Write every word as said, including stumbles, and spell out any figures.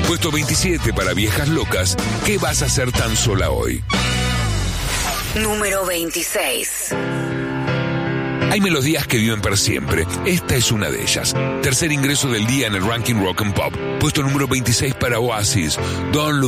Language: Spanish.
Puesto veintisiete para Viejas Locas, ¿qué vas a hacer tan sola hoy? Número veintiséis. Hay melodías que viven para siempre. Esta es una de ellas. Tercer ingreso del día en el ranking Rock and Pop. Puesto número veintiséis para Oasis, Don't Look